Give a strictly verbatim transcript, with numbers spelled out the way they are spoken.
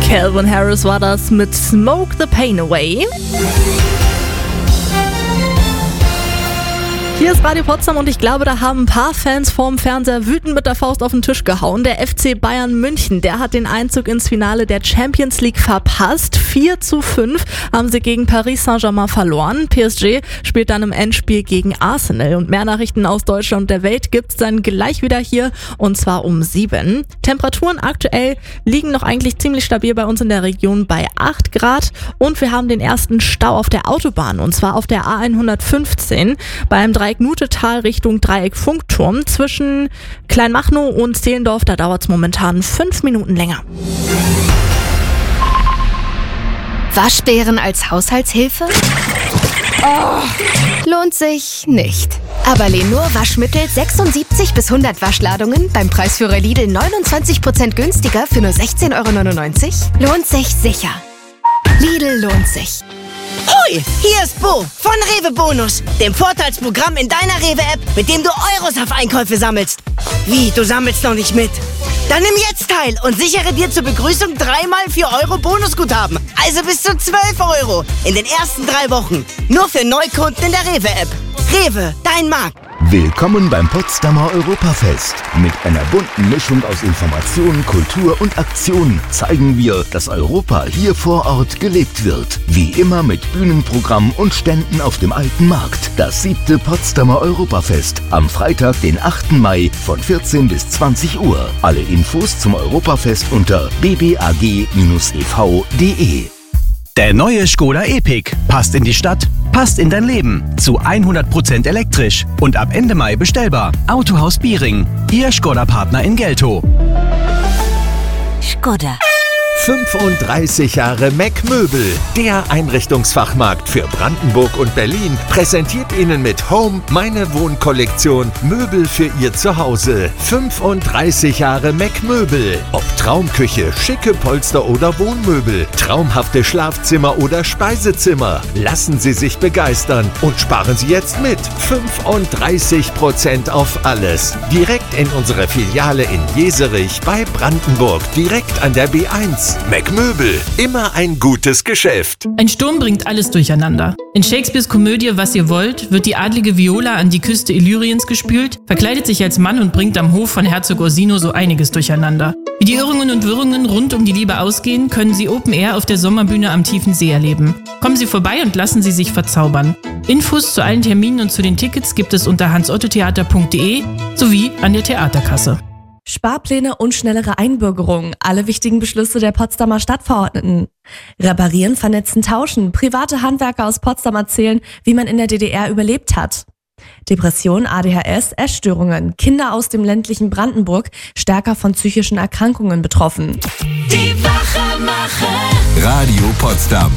Calvin Harris war das mit Smoke the Pain Away. Hier ist Radio Potsdam und ich glaube, da haben ein paar Fans vorm Fernseher wütend mit der Faust auf den Tisch gehauen. Der F C Bayern München, der hat den Einzug ins Finale der Champions League verpasst. vier zu fünf haben sie gegen Paris Saint-Germain verloren. P S G spielt dann im Endspiel gegen Arsenal. Und mehr Nachrichten aus Deutschland und der Welt gibt's dann gleich wieder hier, und zwar um sieben. Temperaturen aktuell liegen noch eigentlich ziemlich stabil bei uns in der Region bei acht Grad. Und wir haben den ersten Stau auf der Autobahn, und zwar auf der A hundertfünfzehn beim Dreieck-Nutetal Richtung Dreieck-Funkturm. Zwischen Kleinmachnow und Zehlendorf, da dauert es momentan fünf Minuten länger. Waschbären als Haushaltshilfe? Oh, lohnt sich nicht. Aber Lenor Waschmittel sechsundsiebzig bis hundert Waschladungen beim Preisführer Lidl neunundzwanzig Prozent günstiger für nur sechzehn Euro neunundneunzig? Lohnt sich sicher. Lidl lohnt sich. Hoi, hier ist Bo von Rewe Bonus, dem Vorteilsprogramm in deiner Rewe-App, mit dem du Euros auf Einkäufe sammelst. Wie, du sammelst noch nicht mit? Dann nimm jetzt teil und sichere dir zur Begrüßung dreimal vier Euro Bonusguthaben. Also bis zu zwölf Euro in den ersten drei Wochen. Nur für Neukunden in der Rewe-App. Rewe, dein Markt. Willkommen beim Potsdamer Europafest. Mit einer bunten Mischung aus Information, Kultur und Aktion zeigen wir, dass Europa hier vor Ort gelebt wird. Wie immer mit Bühnenprogramm und Ständen auf dem Alten Markt. Das siebte Potsdamer Europafest am Freitag, den achten Mai von vierzehn bis zwanzig Uhr. Alle Infos zum Europafest unter b b a g e v punkt d e. Der neue Škoda Epiq passt in die Stadt, passt in dein Leben. Zu hundert Prozent elektrisch und ab Ende Mai bestellbar. Autohaus Biering, Ihr Škoda-Partner in Geltow. Škoda. fünfunddreißig Jahre Mac Möbel, der Einrichtungsfachmarkt für Brandenburg und Berlin, präsentiert Ihnen mit Home meine Wohnkollektion Möbel für Ihr Zuhause. fünfunddreißig Jahre Mac Möbel. Ob Traumküche, schicke Polster oder Wohnmöbel, traumhafte Schlafzimmer oder Speisezimmer. Lassen Sie sich begeistern und sparen Sie jetzt mit. fünfunddreißig Prozent auf alles. Direkt in unserer Filiale in Jeserich bei Brandenburg, direkt an der B eins. Mac Möbel, immer ein gutes Geschäft. Ein Sturm bringt alles durcheinander. In Shakespeares Komödie Was ihr wollt wird die adlige Viola an die Küste Illyriens gespült, verkleidet sich als Mann und bringt am Hof von Herzog Orsino so einiges durcheinander. Wie die Irrungen und Wirrungen rund um die Liebe ausgehen, können Sie Open Air auf der Sommerbühne am Tiefen See erleben. Kommen Sie vorbei und lassen Sie sich verzaubern. Infos zu allen Terminen und zu den Tickets gibt es unter hans otto theater punkt d e sowie an der Theaterkasse. Sparpläne und schnellere Einbürgerung. Alle wichtigen Beschlüsse der Potsdamer Stadtverordneten. Reparieren, vernetzen, tauschen. Private Handwerker aus Potsdam erzählen, wie man in der D D R überlebt hat. Depression, A D H S, Essstörungen. Kinder aus dem ländlichen Brandenburg stärker von psychischen Erkrankungen betroffen. Die Wachemacher. Radio Potsdam.